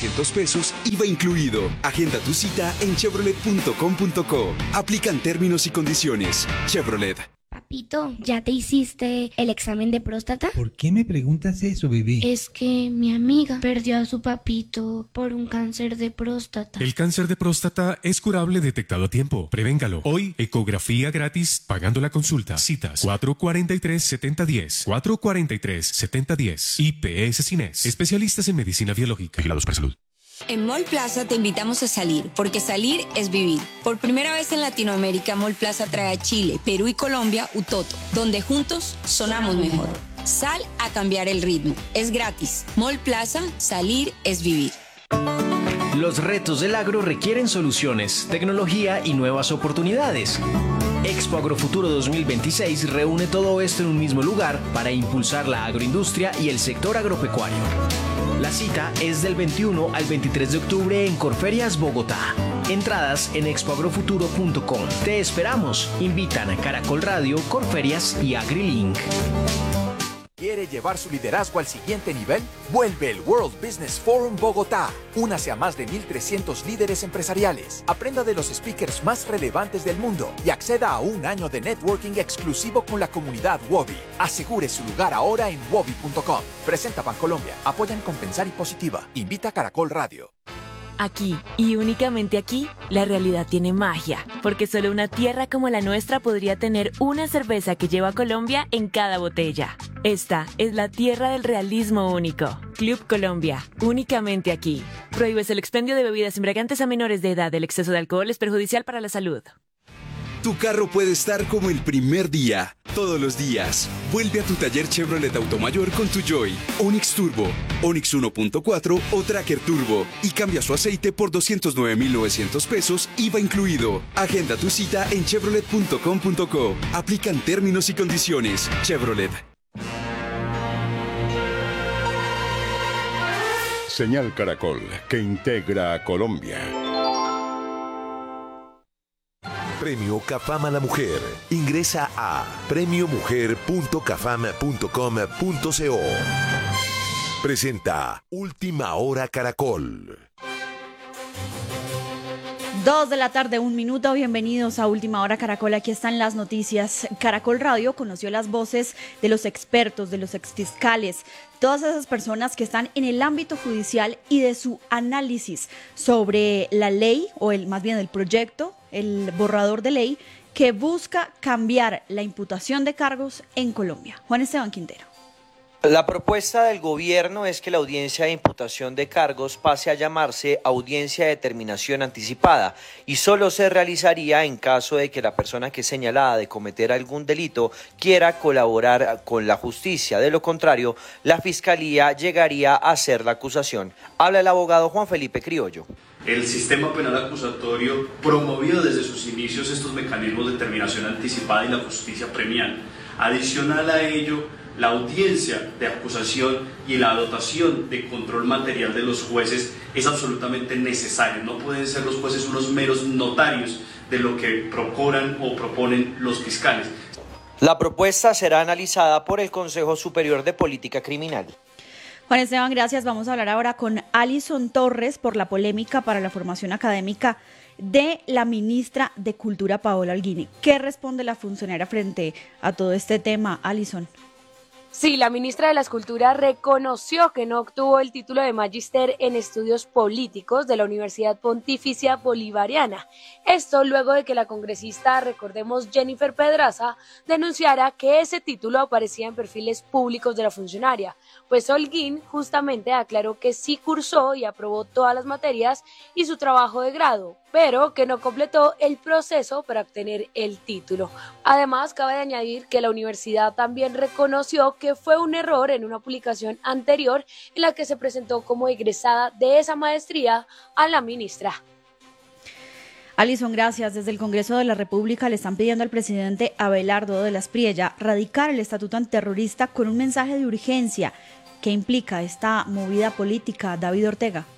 2.900 pesos, IVA incluido. Agenda tu cita en chevrolet.com.co. Aplican términos y condiciones. Chevrolet. Papito, ¿ya te hiciste el examen de próstata? ¿Por qué me preguntas eso, bebé? Es que mi amiga perdió a su papito por un cáncer de próstata. El cáncer de próstata es curable detectado a tiempo. Prevéngalo. Hoy, ecografía gratis pagando la consulta. Citas 443-7010. 443-7010. IPS Cines. Especialistas en medicina biológica. Vigilados para salud. En Mall Plaza te invitamos a salir, porque salir es vivir. Por primera vez en Latinoamérica, Mall Plaza trae a Chile, Perú y Colombia Utoto, donde juntos sonamos mejor. Sal a cambiar el ritmo. Es gratis. Mall Plaza, salir es vivir. Los retos del agro requieren soluciones, tecnología y nuevas oportunidades. Expo Agrofuturo 2026 reúne todo esto en un mismo lugar para impulsar la agroindustria y el sector agropecuario. La cita es del 21 al 23 de octubre en Corferias, Bogotá. Entradas en expoagrofuturo.com. Te esperamos. Invitan a Caracol Radio, Corferias y AgriLink. ¿Quiere llevar su liderazgo al siguiente nivel? Vuelve el World Business Forum Bogotá. Únase a más de 1.300 líderes empresariales. Aprenda de los speakers más relevantes del mundo y acceda a un año de networking exclusivo con la comunidad Wobi. Asegure su lugar ahora en wobi.com. Presenta Bancolombia. Apoyan Compensar y Positiva. Invita a Caracol Radio. Aquí, y únicamente aquí, la realidad tiene magia, porque solo una tierra como la nuestra podría tener una cerveza que lleva Colombia en cada botella. Esta es la tierra del realismo único. Club Colombia, únicamente aquí. Prohíbes el expendio de bebidas embriagantes a menores de edad. El exceso de alcohol es perjudicial para la salud. Tu carro puede estar como el primer día, todos los días. Vuelve a tu taller Chevrolet Automayor con tu Joy, Onix Turbo, Onix 1.4 o Tracker Turbo y cambia su aceite por 209.900 pesos, IVA incluido. Agenda tu cita en chevrolet.com.co. Aplican términos y condiciones. Chevrolet. Señal Caracol, que integra a Colombia. Premio CAFAM a la Mujer. Ingresa a premiomujer.cafam.com.co. Presenta Última Hora Caracol. 2 de la tarde, 1 minuto. Bienvenidos a Última Hora Caracol. Aquí están las noticias. Caracol Radio conoció las voces de los expertos, de los exfiscales, todas esas personas que están en el ámbito judicial y de su análisis sobre la ley, o más bien el proyecto, el borrador de ley que busca cambiar la imputación de cargos en Colombia. Juan Esteban Quintero. La propuesta del gobierno es que la audiencia de imputación de cargos pase a llamarse audiencia de determinación anticipada y solo se realizaría en caso de que la persona que es señalada de cometer algún delito quiera colaborar con la justicia. De lo contrario, la Fiscalía llegaría a hacer la acusación. Habla el abogado Juan Felipe Criollo. El sistema penal acusatorio promovió desde sus inicios estos mecanismos de determinación anticipada y la justicia premial. Adicional a ello, la audiencia de acusación y la dotación de control material de los jueces es absolutamente necesaria. No pueden ser los jueces unos meros notarios de lo que procuran o proponen los fiscales. La propuesta será analizada por el Consejo Superior de Política Criminal. Juan Esteban, gracias. Vamos a hablar ahora con Alison Torres por la polémica para la formación académica de la ministra de Cultura, Paola Holguín. ¿Qué responde la funcionaria frente a todo este tema, Alison? Sí, la ministra de las Culturas reconoció que no obtuvo el título de Magíster en Estudios Políticos de la Universidad Pontificia Bolivariana. Esto luego de que la congresista, recordemos, Jennifer Pedraza, denunciara que ese título aparecía en perfiles públicos de la funcionaria. Pues Holguín justamente aclaró que sí cursó y aprobó todas las materias y su trabajo de grado, pero que no completó el proceso para obtener el título. Además, cabe de añadir que la universidad también reconoció que fue un error en una publicación anterior en la que se presentó como egresada de esa maestría a la ministra. Alison, gracias. Desde el Congreso de la República le están pidiendo al presidente Abelardo de la Espriella radicar el estatuto antiterrorista con un mensaje de urgencia. ¿Qué implica esta movida política, David Ortega?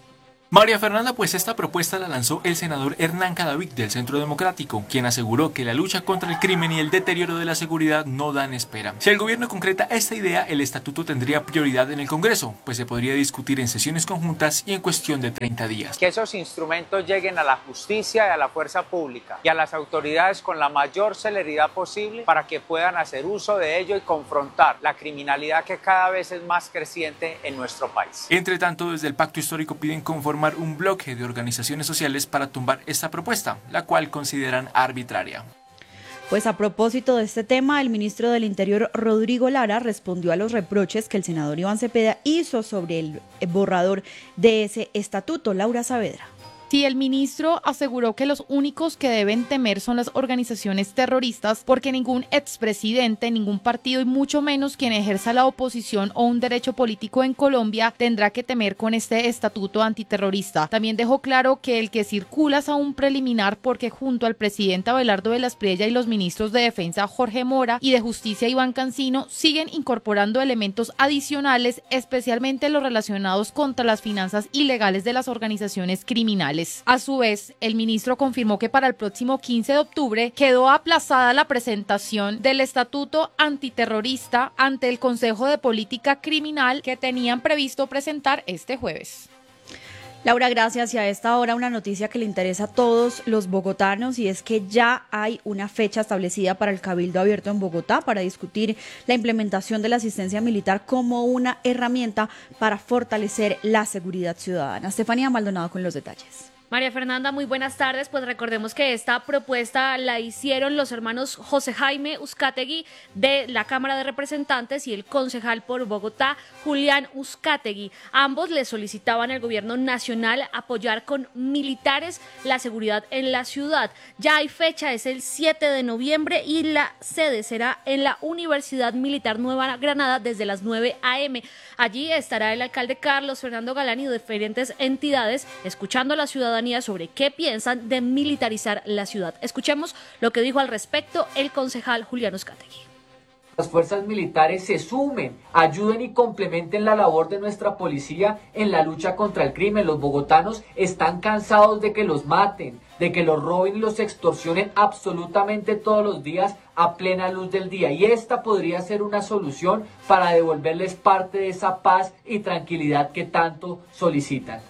María Fernanda, pues esta propuesta la lanzó el senador Hernán Cadavid del Centro Democrático, quien aseguró que la lucha contra el crimen y el deterioro de la seguridad no dan espera. Si el gobierno concreta esta idea, el estatuto tendría prioridad en el Congreso, pues se podría discutir en sesiones conjuntas y en cuestión de 30 días. Que esos instrumentos lleguen a la justicia y a la fuerza pública y a las autoridades con la mayor celeridad posible para que puedan hacer uso de ello y confrontar la criminalidad que cada vez es más creciente en nuestro país. Entre tanto, desde el Pacto Histórico piden conformar un bloque de organizaciones sociales para tumbar esta propuesta, la cual consideran arbitraria. Pues a propósito de este tema, el ministro del Interior, Rodrigo Lara, respondió a los reproches que el senador Iván Cepeda hizo sobre el borrador de ese estatuto. Laura Saavedra. Sí, el ministro aseguró que los únicos que deben temer son las organizaciones terroristas, porque ningún expresidente, ningún partido y mucho menos quien ejerza la oposición o un derecho político en Colombia tendrá que temer con este estatuto antiterrorista. También dejó claro que el que circula es aún preliminar porque junto al presidente Abelardo de la Espriella y los ministros de Defensa Jorge Mora y de Justicia Iván Cancino siguen incorporando elementos adicionales, especialmente los relacionados contra las finanzas ilegales de las organizaciones criminales. A su vez, el ministro confirmó que para el próximo 15 de octubre quedó aplazada la presentación del estatuto antiterrorista ante el Consejo de Política Criminal que tenían previsto presentar este jueves. Laura, gracias. Y a esta hora una noticia que le interesa a todos los bogotanos y es que ya hay una fecha establecida para el Cabildo Abierto en Bogotá para discutir la implementación de la asistencia militar como una herramienta para fortalecer la seguridad ciudadana. Estefanía Maldonado con los detalles. María Fernanda, muy buenas tardes. Pues recordemos que esta propuesta la hicieron los hermanos José Jaime Uzcategui de la Cámara de Representantes y el concejal por Bogotá, Julián Uzcategui. Ambos le solicitaban al gobierno nacional apoyar con militares la seguridad en la ciudad. Ya hay fecha, es el 7 de noviembre y la sede será en la Universidad Militar Nueva Granada desde las 9 a.m. Allí estará el alcalde Carlos Fernando Galán y diferentes entidades escuchando a la ciudadanía sobre qué piensan de militarizar la ciudad. Escuchemos lo que dijo al respecto el concejal Julián Uzcategui. Las fuerzas militares se sumen, ayuden y complementen la labor de nuestra policía en la lucha contra el crimen. Los bogotanos están cansados de que los maten, de que los roben y los extorsionen absolutamente todos los días a plena luz del día. Y esta podría ser una solución para devolverles parte de esa paz y tranquilidad que tanto solicitan.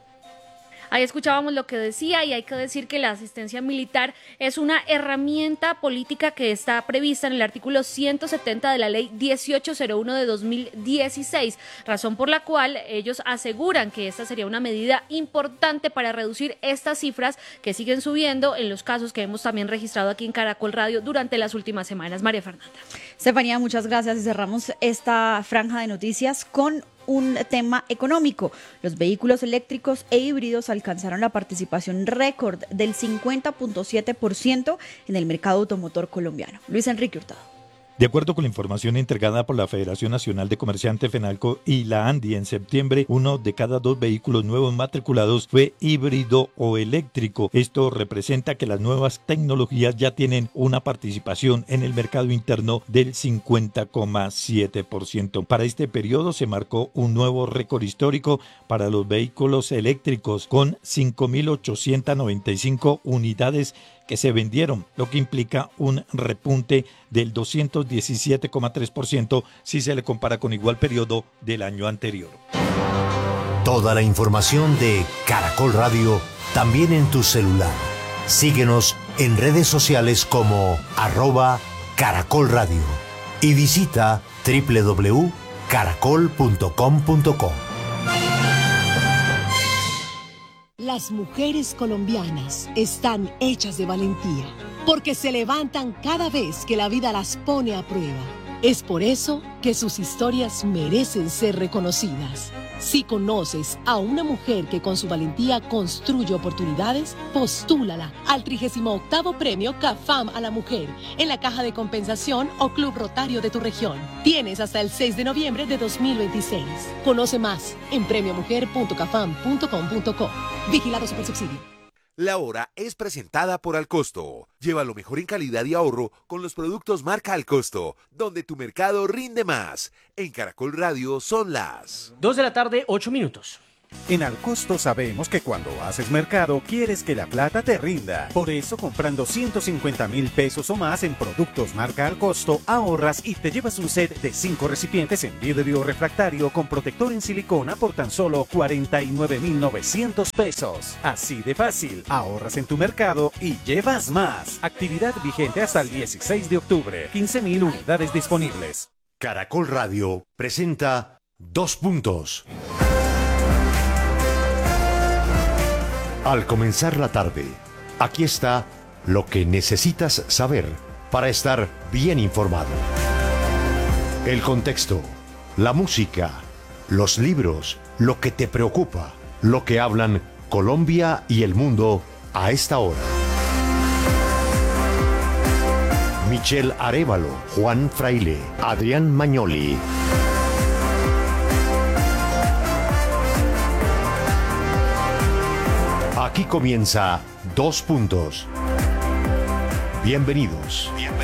Ahí escuchábamos lo que decía y hay que decir que la asistencia militar es una herramienta política que está prevista en el artículo 170 de la ley 1801 de 2016, razón por la cual ellos aseguran que esta sería una medida importante para reducir estas cifras que siguen subiendo en los casos que hemos también registrado aquí en Caracol Radio durante las últimas semanas. María Fernanda. Estefanía, muchas gracias y cerramos esta franja de noticias con un tema económico. Los vehículos eléctricos e híbridos alcanzaron la participación récord del 50.7% en el mercado automotor colombiano. Luis Enrique Hurtado. De acuerdo con la información entregada por la Federación Nacional de Comerciantes FENALCO y la ANDI en septiembre, 1 de cada 2 vehículos nuevos matriculados fue híbrido o eléctrico. Esto representa que las nuevas tecnologías ya tienen una participación en el mercado interno del 50,7%. Para este periodo se marcó un nuevo récord histórico para los vehículos eléctricos con 5.895 unidades que se vendieron, lo que implica un repunte del 217,3% si se le compara con igual periodo del año anterior. Toda la información de Caracol Radio también en tu celular. Síguenos en redes sociales como @Caracol Radio y visita www.caracol.com.co. Las mujeres colombianas están hechas de valentía, porque se levantan cada vez que la vida las pone a prueba. Es por eso que sus historias merecen ser reconocidas. Si conoces a una mujer que con su valentía construye oportunidades, postúlala al 38º Premio CAFAM a la Mujer en la Caja de Compensación o Club Rotario de tu región. Tienes hasta el 6 de noviembre de 2026. Conoce más en premiomujer.cafam.com.co. Vigilado Supersubsidio. La hora es presentada por Alcosto. Lleva lo mejor en calidad y ahorro con los productos marca Alcosto, donde tu mercado rinde más. En Caracol Radio son las 2 de la tarde, 8 minutos. En Alcosto sabemos que cuando haces mercado quieres que la plata te rinda. Por eso comprando 150.000 pesos o más en productos marca Alcosto ahorras y te llevas un set de 5 recipientes en vidrio refractario con protector en silicona por tan solo 49.900 pesos. Así de fácil, ahorras en tu mercado y llevas más. Actividad vigente hasta el 16 de octubre. 15.000 unidades disponibles. Caracol Radio presenta 2 puntos. Al comenzar la tarde, aquí está lo que necesitas saber para estar bien informado. El contexto, la música, los libros, lo que te preocupa, lo que hablan Colombia y el mundo a esta hora. Michelle Arévalo, Juan Fraile, Adrián Magnoli. Aquí comienza 2 puntos. Bienvenidos.